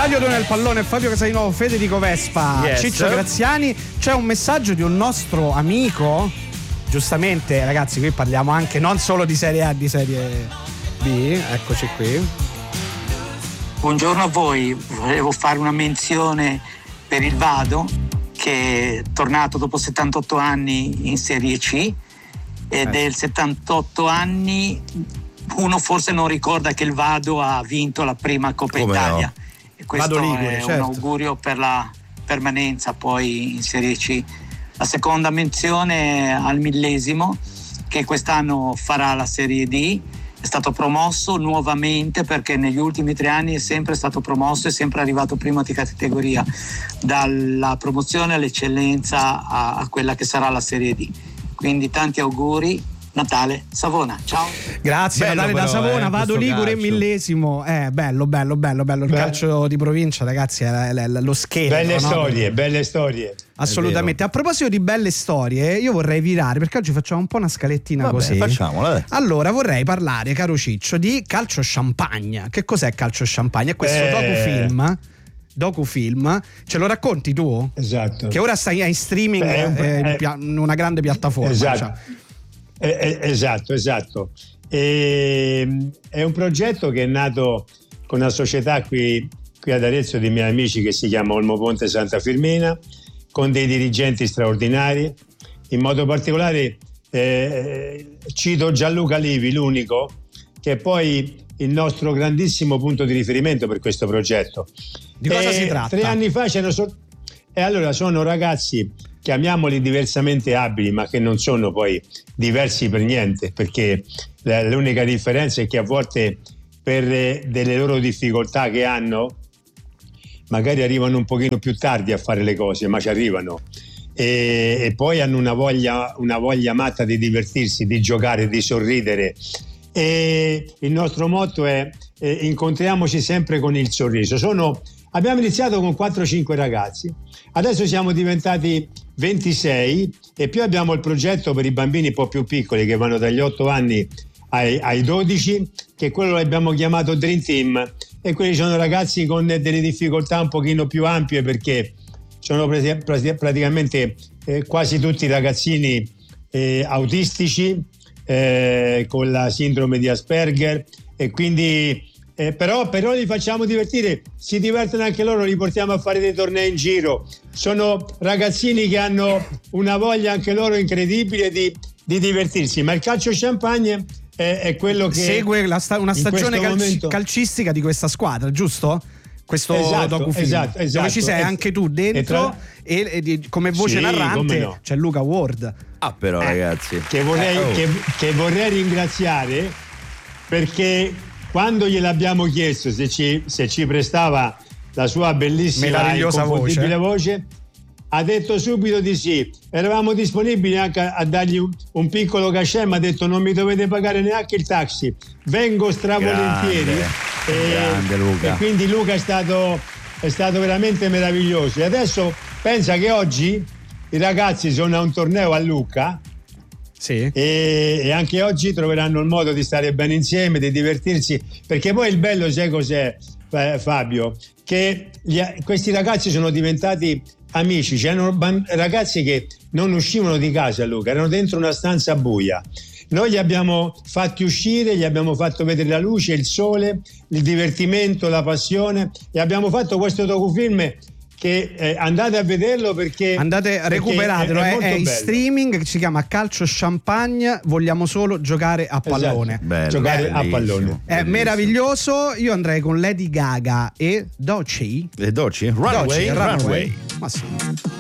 Radio 2 nel pallone, Fabio Casalino, Federico Vespa, Yes. Ciccio Graziani. C'è un messaggio di un nostro amico. Giustamente, ragazzi, qui parliamo anche non solo di Serie A, di Serie B. Eccoci qui. Buongiorno a voi, volevo fare una menzione per il Vado, che è tornato dopo 78 anni in Serie C, e del 78 anni uno forse non ricorda che il Vado ha vinto la prima Coppa Come Italia, no? e questo Vado Ligure, è certo. un augurio per la permanenza poi in Serie C. La seconda menzione al Millesimo, che quest'anno farà la Serie D. È stato promosso nuovamente, perché negli ultimi 3 anni è sempre stato promosso, è sempre arrivato prima di categoria, dalla promozione all'eccellenza a quella che sarà la Serie D. Quindi tanti auguri. Natale Savona, ciao. Grazie, Bello Natale da però, Savona, Vado questo Ligure, calcio. Millesimo. Bello. Il calcio di provincia, ragazzi, è lo scheletro. Belle storie. Assolutamente. A proposito di belle storie, io vorrei virare, perché oggi facciamo un po' una scalettina. Vabbè, così. facciamola, dai. Allora, vorrei parlare, caro Ciccio, di Calcio Champagne. Che cos'è Calcio Champagne? È questo docufilm. Ce lo racconti tu? Esatto. Che ora stai in streaming in una grande piattaforma. Esatto. Diciamo. Esatto. È un progetto che è nato con una società qui ad Arezzo di miei amici, che si chiama Olmo Ponte Santa Firmina, con dei dirigenti straordinari. In modo particolare cito Gianluca Livi, l'unico, che è poi il nostro grandissimo punto di riferimento per questo progetto. Di cosa si tratta? 3 anni fa allora sono ragazzi, chiamiamoli diversamente abili, ma che non sono poi diversi per niente, perché l'unica differenza è che a volte, per delle loro difficoltà che hanno, magari arrivano un pochino più tardi a fare le cose, ma ci arrivano, e poi hanno una voglia matta di divertirsi, di giocare, di sorridere. E il nostro motto è incontriamoci sempre con il sorriso. Abbiamo iniziato con 4-5 ragazzi, adesso siamo diventati 26, e più abbiamo il progetto per i bambini un po' più piccoli, che vanno dagli 8 anni ai 12, che quello l'abbiamo chiamato Dream Team, e quelli sono ragazzi con delle difficoltà un pochino più ampie, perché sono praticamente quasi tutti ragazzini autistici, con la sindrome di Asperger, e quindi però li facciamo divertire, si divertono anche loro, li portiamo a fare dei tornei in giro. Sono ragazzini che hanno una voglia anche loro incredibile di divertirsi, ma il calcio champagne è quello che segue una stagione calcistica di questa squadra, giusto? Questo docufilm, esatto, dove ci sei anche tu dentro, e come voce narrante no. c'è Luca Ward. Però ragazzi, che vorrei ringraziare, perché quando gliel'abbiamo chiesto se ci prestava la sua bellissima meravigliosa voce, ha detto subito di sì. Eravamo disponibili anche a dargli un piccolo cachet, ma ha detto non mi dovete pagare neanche il taxi, vengo stravolentieri. Grande Luca. E quindi Luca è stato veramente meraviglioso. E adesso pensa che oggi i ragazzi sono a un torneo a Lucca. Sì. E anche oggi troveranno il modo di stare bene insieme, di divertirsi, perché poi il bello, sai cos'è, Fabio? Che questi ragazzi sono diventati amici. C'erano ragazzi che non uscivano di casa a Lucca, erano dentro una stanza buia. Noi li abbiamo fatti uscire, gli abbiamo fatto vedere la luce, il sole, il divertimento, la passione, e abbiamo fatto questo docufilm che andate a vederlo, perché recuperatelo, è in bello. streaming, che si chiama Calcio Champagne, vogliamo solo giocare a pallone. Esatto. Bello, giocare a bellissimo. pallone È meraviglioso. Io andrei con Lady Gaga e Doechii. Le Doechii? Runaway. Ma sì.